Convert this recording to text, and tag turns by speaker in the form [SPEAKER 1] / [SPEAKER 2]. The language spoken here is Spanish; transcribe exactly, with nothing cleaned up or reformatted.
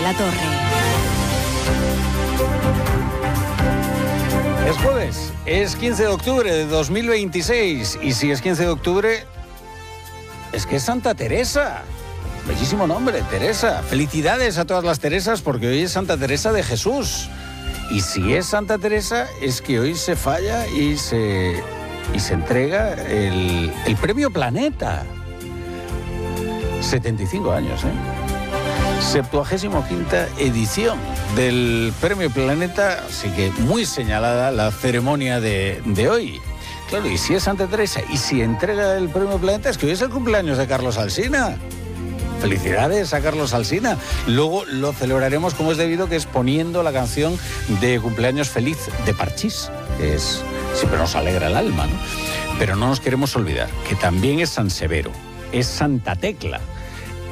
[SPEAKER 1] la Torre.
[SPEAKER 2] Es jueves, es quince de octubre de dos mil veintiséis y si es quince de octubre es que es Santa Teresa. Bellísimo nombre, Teresa. Felicidades a todas las Teresas porque hoy es Santa Teresa de Jesús. Y si es Santa Teresa es que hoy se falla y se, y se entrega el, el premio Planeta. setenta y cinco años, ¿eh? septuagésima quinta edición del Premio Planeta, así que muy señalada la ceremonia de, de hoy. Claro, y si es Santa Teresa y si entrega el Premio Planeta, es que hoy es el cumpleaños de Carlos Alsina. Felicidades a Carlos Alsina. Luego lo celebraremos como es debido, que es poniendo la canción de cumpleaños feliz de Parchís, que es, siempre nos alegra el alma, ¿no? Pero no nos queremos olvidar que también es San Severo, es Santa Tecla.